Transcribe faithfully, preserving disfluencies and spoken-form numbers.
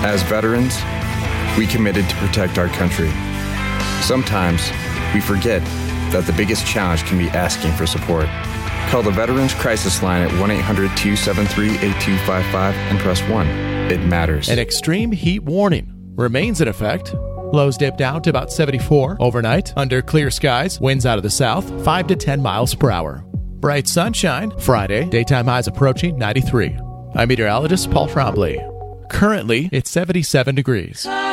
As veterans, we committed to protect our country. Sometimes we forget that the biggest challenge can be asking for support. Call the Veterans Crisis Line at one eight hundred two seven three eight two five five and press one. It matters. An extreme heat warning remains in effect. Lows dip down to about seventy-four overnight. Under clear skies, winds out of the south, five to ten miles per hour. Bright sunshine. Friday, daytime highs approaching ninety-three. I'm meteorologist Paul Trombley. Currently, it's seventy-seven degrees.